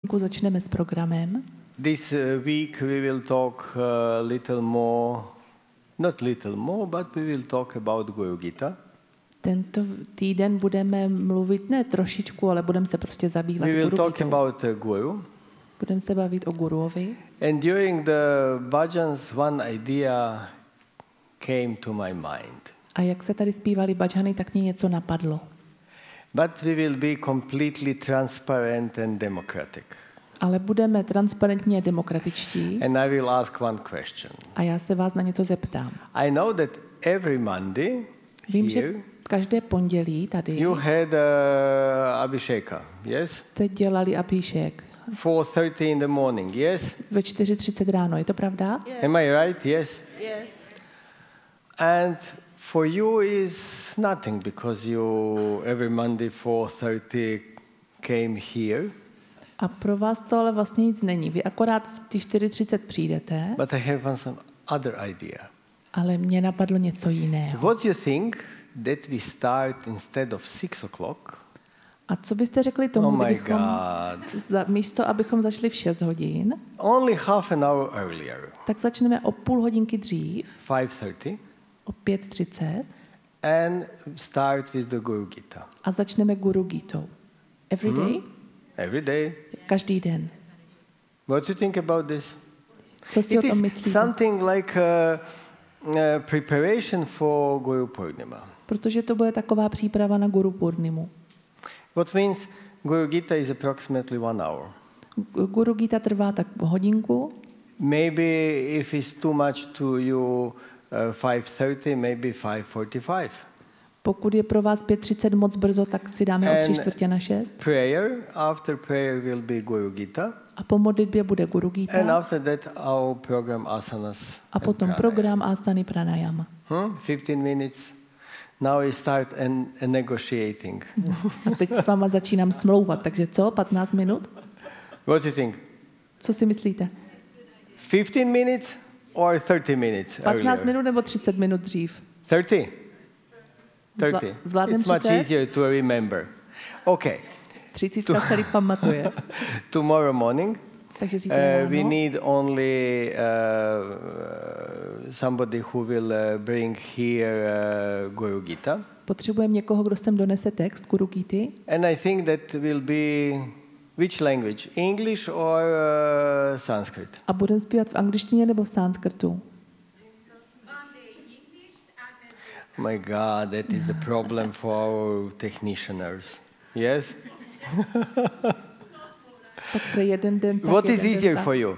Začneme s programem. This week we will talk not little more, but we will talk about Guru Gita. Tento týden budeme mluvit ne trošičku, ale budeme se prostě zabývat We will Guru talk Gitou. about Guru. Budeme se bavit o Guruovi. And during the bhajans, one idea came to my mind. A jak se tady zpívali bhajany, tak mě něco napadlo. But we will be completely transparent and democratic. Ale budeme transparentně demokratičtí. And I will ask one question. A já se vás na něco zeptám. I know that every Monday Vím, here že každé pondělí tady you had Abhisheka, yes? jste dělali abhishek 4:30 in the morning, yes? ve 4:30 ráno. Je to pravda? Yes. Am I right? Yes? Yes. And for you is nothing because you every Monday 4:30 came here. A pro vás to ale vlastně nic není. Vy akorát v ty 4:30 přijdete, But I have some other idea. ale mě napadlo něco jiného. What you think that we start instead of 6 o'clock? A co byste řekli tomu, Oh my kdybychom God. místo, abychom začali v 6 hodin, Only half an hour earlier. tak začneme o půl hodinky dřív, 5:30 o 5:30 and start with the Guru Gita. a začneme Guru Gitou. Every day? Every day. Každý den. What do you think about this? Co si It o tom is myslíte? something like a preparation for Guru Purnima. Protože to bude taková příprava na Guru Purnimu. What means Guru Gita is approximately 1 hour. Guru Gita trvá tak hodinku. Maybe if it's too much to you, 5:30, maybe 5:45. Pokud je pro vás 5:30 moc brzo, tak si dáme o 5:45. Prayer, after prayer will be Guru Gita. A po modlitbě bude Guru And Gita. after that our program asanas. A and potom pranayama. program Asany Pranayama. 15 minutes. Now we start negotiating. A teď s váma začínám smlouvat. Takže co? 15 minut? What do you think? Co si myslíte? 15 minutes or 30 minutes 15 earlier? minut nebo 30 minut dřív? 30? 30. Zvládnem It's much 30? easier to remember. Okay. 30 se líp pamatuje. Tomorrow morning, Takže zítra we ráno need only somebody who will bring here Guru Gita. potřebujeme někoho, kdo sem donese text Guru Gity. And I think that will be which language? English or Sanskrit? A budeme zpívat v angličtině nebo v sanskrtu? Oh my God, that is the problem for our technicians. Yes? Tak pro jeden den, tak What is jeden den easier tak. for you?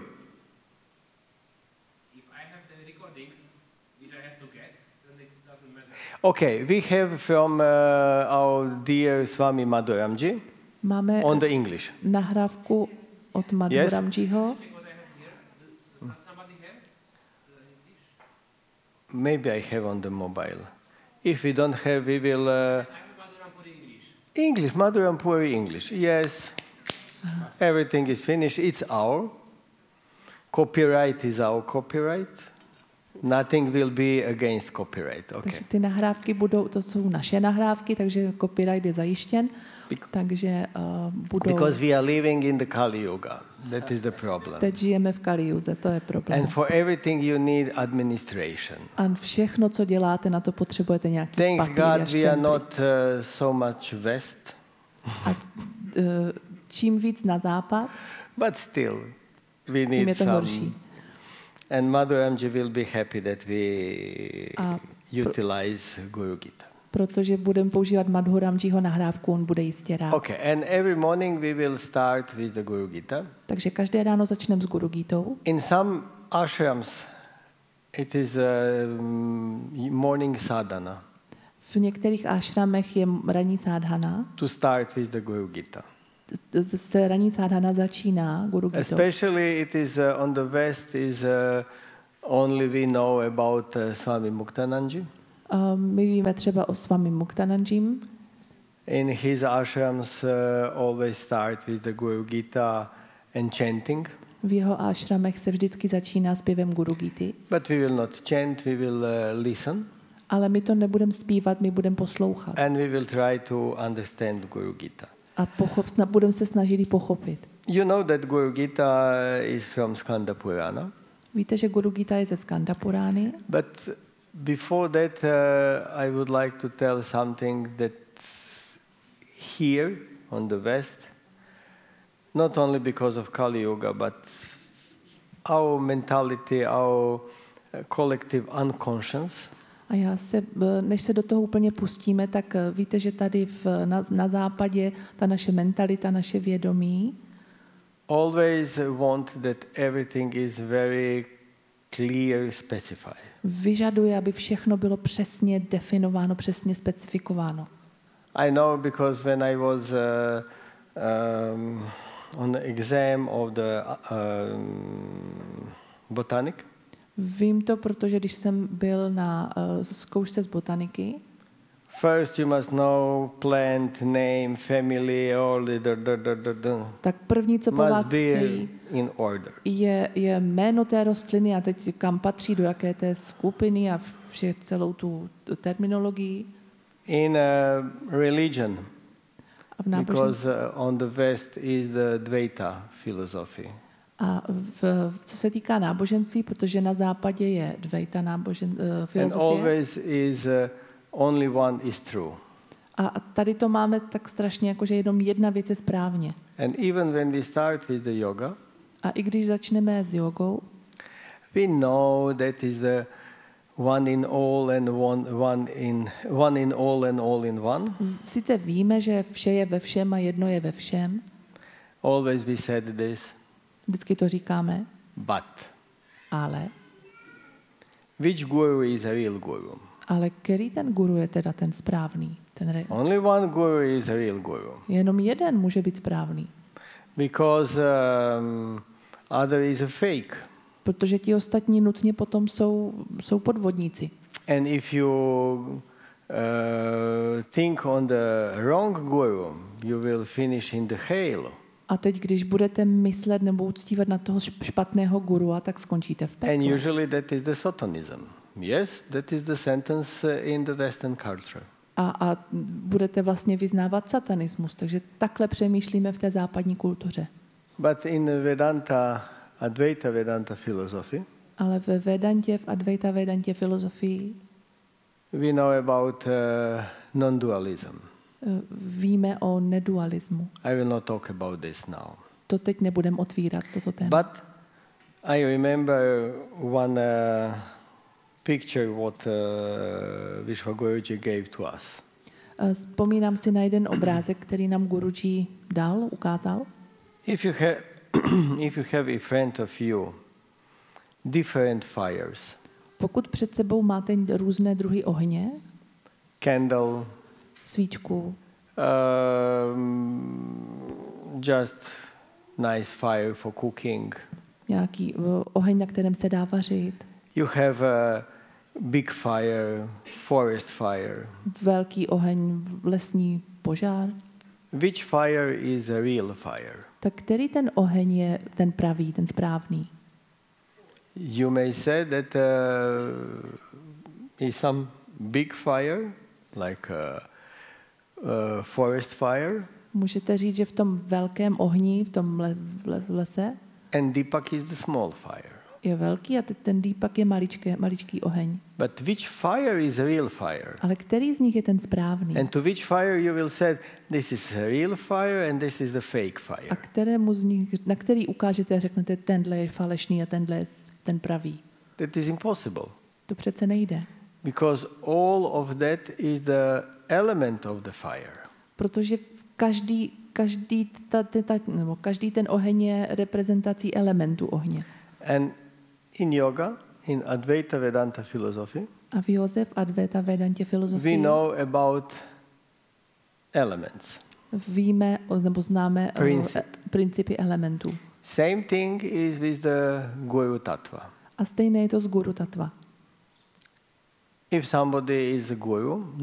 If I have the recordings which I have to get, then it doesn't matter. Okay, we have from our dear Swami Madhuramji Máme on the English. nahrávku od Madhuramjiho. Check what I have here. Does somebody have the English? Maybe I have on the mobile. If we don't have, we will... I have Madhurampuri English. English, Madhurampuri English. Yes. Everything is finished. It's our. Copyright is our copyright. Nothing will be against copyright. Okay. Takže ty nahrávky budou, to jsou naše nahrávky, takže copyright je zajištěn. Takže budou... Because we are living in the Kali Yuga. That is the problem. Teď žijeme v Kaliuze, to je problém. And for everything you need administration. A všechno, co děláte, na to potřebujete nějaký Thanks papír a God we are štemply. not so much west, A čím víc na západ, but still we tím je need to some. horší. And Madhuramji will be happy that we A utilize Guru Gita. protože budeme používat Madhuramjiho nahrávku, on bude jistě rád. Okay, and every morning we will start with the Guru Gita. Takže každé ráno začneme s Guru Gitou. In some ashrams, it is morning sadhana V některých ashramech je ranní sádhana. to start with the Guru Gita. Se ranní sádhana začíná Guru Gitou. Especially it is on the west is only we know about Swami Muktanandji. My víme třeba o Swami Muktanandjim. In his ashrams always start with the Guru Gita and chanting. V jeho ashramech se vždycky začíná zpěvem Guru Gity. But we will not chant, we will listen. Ale my to nebudeme zpívat, my budeme poslouchat. And we will try to understand Guru Gita. A budeme se snažit ji pochopit. You know that Guru Gita is from Skanda Purana, Víte, že Guru Gita je ze Skanda Purány, but before that I would like to tell something that here on the West, not only because of Kali Yuga, but our mentality, our collective unconscious, a než se do toho úplně pustíme, tak víte, že tady na západě ta naše mentalita, naše vědomí always want that everything is very clear, specified. vyžaduje, aby všechno bylo přesně definováno, přesně specifikováno. I know because when I was on the exam of the botanic, Vím to, protože když jsem byl na zkoušce z botaniky, first you must know plant, name, family, all the tak první, co po vás must be chtějí, in order. je jméno té rostliny a teď kam patří, do jaké té skupiny a celou tu terminologii. In religion, A v náboženství. because on the West is the Dvaita philosophy. A co se týká náboženství, protože na západě je Dvaita And filozofie. always is only one is true. A tady to máme tak strašně, jako že jenom jedna věc je správně. And even when we start with the yoga, A i když začneme s jogou, we know that is the one in all and one in all and all in one. sice víme, že vše je ve všem a jedno je ve všem, Always we said this, vždycky to říkáme, but ale which guru is a real guru? ale který ten guru je teda ten správný? Only one guru is a real guru. Jenom jeden může být správný, Because other is a fake. protože ti ostatní nutně potom jsou podvodníci. And if you think on the wrong guru, you will finish in the hell. A teď, když budete myslet nebo uctívat na toho špatného gurua, tak skončíte v And pekle. usually that is the Satanism. Yes, that is the sentence in the Western culture. A budete vlastně vyznávat satanismus. Takže takhle přemýšlíme v té západní kultuře. But in Vedanta, Advaita Vedanta philosophy, Ale ve Vedantě, v Advaita Vedantě filozofii we know about non-dualism. víme o nedualismu. I will not talk about this now. To teď nebudem otvírat, toto téma. But I remember one picture what Vishwaguruji gave to us. Vzpomínám si na jeden obrázek, který nám Guruji dal, ukázal. If you have in front of you different fires, Pokud před sebou máte různé druhy ohně, candle, svíčku, just nice fire for cooking. nějaký oheň, na kterém se dá vařit, You have a big fire, forest fire. velký oheň, lesní požár, Which fire is a real fire? tak který ten oheň je ten pravý, ten správný? You may say that is some big fire, like a forest fire, Můžete říct, že v tom velkém ohni, v tom lese, and Deepak is the small fire. je velký a ten Deepak je maličký oheň. But which fire is a real fire? Ale který z nich je ten správný? And to which fire you will say, this is a real fire and this is the fake A fire? kterému z nich, na který ukážete a řeknete, tenhle je falešný a tenhle je ten pravý? That is impossible. To přece nejde. Because all of that is the element of the fire. Protože každý ten oheň je reprezentací elementu ohně. And in yoga, in Advaita Vedanta philosophy, A v Josef Advaita Vedantě we filozofii know about elements. víme nebo známe principy elementů. Same thing is with the Guru Tattva. A stejné je to s Guru Tattva. If somebody is a guru,